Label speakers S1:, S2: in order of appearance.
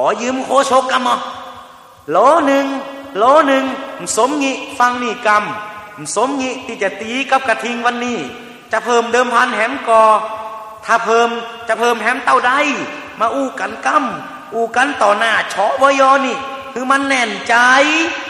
S1: ยืมโคโชกกำมอโลหนึ่งสมงี้ฟังนี่กำสมงี้ที่จะตีกับกระทิงวันนี้จะเพิ่มเดิมพันแหมกอถ้าเพิ่มจะเพิ่มแหมเต้าใดมาอู้กันกำอู้กันต่อหน้าชอวยอนี่คือมันแน่นใจ